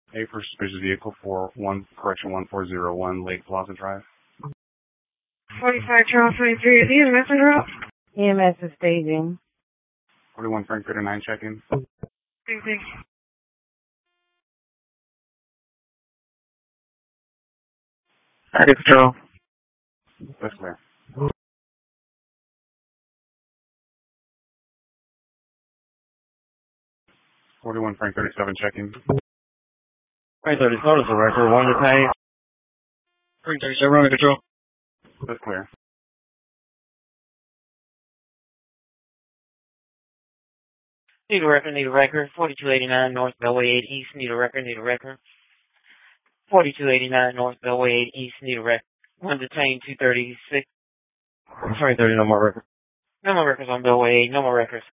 A for suspicious vehicle for 1401 Lake Plaza Drive. 45 Charles 23 is EMS en route? EMS is staging. 41 Frank 39 check-in. Thanks. Target control. That's clear. 41 Frank 37 check-in. Frank 30, notice the record. One detained. Frank 37, running control. That's clear. Need a record. 4289 North Bellway 8 East. Need a record. 4289 North Bellway 8 East. Need a record. One detained, 236. Frank 30, no more record. No more records on Bellway 8. No more records.